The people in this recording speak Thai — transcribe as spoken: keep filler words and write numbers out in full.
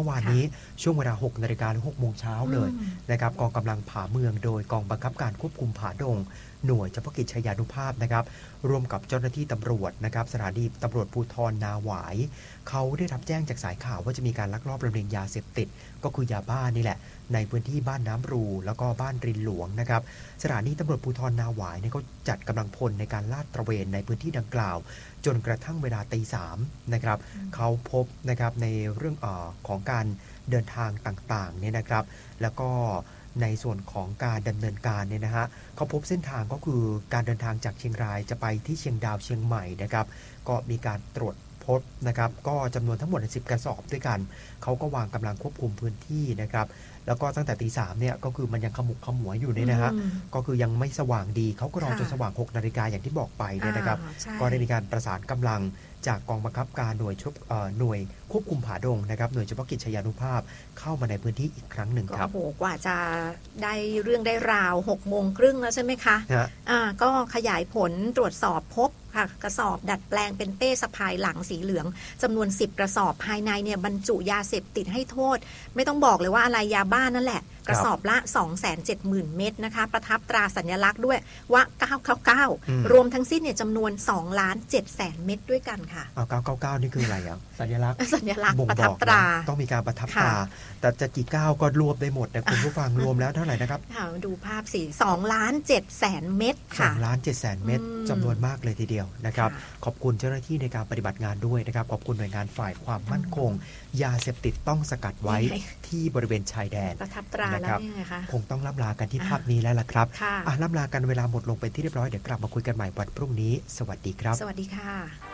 วานนี้ช่วงเวลาหกนาฬิกาหรือหกโมงเช้าเลยนะครับกองกำลังผาเมืองโดยกองบังคับการควบคุมผาดงหน่วยเฉพาะกิจชยานุภาพนะครับร่วมกับเจ้าหน้าที่ตำรวจนะครับสถานีตำรวจภูธรนาหวายเขาได้รับแจ้งจากสายข่าวว่าจะมีการลักลอบลำเลียงยาเสพติดก็คือยาบ้านี่แหละในพื้นที่บ้านน้ำรูแล้วก็บ้านรินหลวงนะครับสถานีตำรวจภูธรนาหวายเนี่ยเขาจัดกำลังพลในการลาดตระเวนในพื้นที่ดังกล่าวจนกระทั่งเวลาตีสามนะครับเขาพบนะครับในเรื่องเอ่อของการเดินทางต่างๆเนี่ยนะครับแล้วก็ในส่วนของการดำเนินการเนี่ยนะฮะเขาพบเส้นทางก็คือการเดินทางจากเชียงรายจะไปที่เชียงดาวเชียงใหม่นะครับก็มีการตรวจพบนะครับก็จำนวนทั้งหมดสิบกระสอบด้วยกันเขาก็วางกำลังควบคุมพื้นที่นะครับแล้วก็ตั้งแต่ตีสามเนี่ยก็คือมันยังขมุกขมัวอยู่เนี่ยนะฮะก็คือยังไม่สว่างดีเขาก็รอจนสว่างหกนาฬิกาอย่างที่บอกไปเนี่ยนะครับก็ได้มีการประสานกำลังจากกองบังคับการหน่วยชุบหน่วยควบคุมผาดงนะครับหน่วยเฉพาะกิจชยานุภาพเข้ามาในพื้นที่อีกครั้งหนึ่งครับโอ้โหกว่าจะได้เรื่องได้ราวหกโมงครึ่งแล้วใช่ไหมคะอ่าก็ขยายผลตรวจสอบพบค่ะกระสอบดัดแปลงเป็นเป้สะพายหลังสีเหลืองจำนวนสิบกระสอบภายในเนี่ยบรรจุยาเสพติดให้โทษไม่ต้องบอกเลยว่าอะไรยาบ้านั่นแหละกระสอบละ สองแสนเจ็ดหมื่น เม็ดนะคะประทับตราสัญลักษณ์ด้วยว่าเก้าเก้าเก้ารวมทั้งสิ้นเนี่ยจำนวนสองล้านเจ็ดแสนเม็ดด้วยกันค่ะเอาเก้าเก้าเก้านี่คืออะไรอ่ะสัญลักษณ์สัญลักษณ์ประทับตราต้องมีการประทับตราแต่จะกี่ก้าวก็รวมได้หมดนะคุณผู้ฟังรวมแล้วเท่าไหร่นะครับดูภาพสิสองล้านเจ็ดแสนเม็ดค่ะสองล้านเจ็ดแสนเม็ดจำนวนมากเลยทีเดียวนะครับขอบคุณเจ้าหน้าที่ในการปฏิบัติงานด้วยนะครับขอบคุณหน่วยงานฝ่ายความมั่นคงยาเสพติดต้องสกัดไว้ที่บริเวณชายแดนประทับตราแล้วนี่ไงคะคงต้องล่ำลากันที่ภาพนี้แล้วล่ะครับล่ำลากันเวลาหมดลงไปที่เรียบร้อยเดี๋ยวกลับมาคุยกันใหม่วันพรุ่งนี้สวัสดีครับสวัสดีค่ะ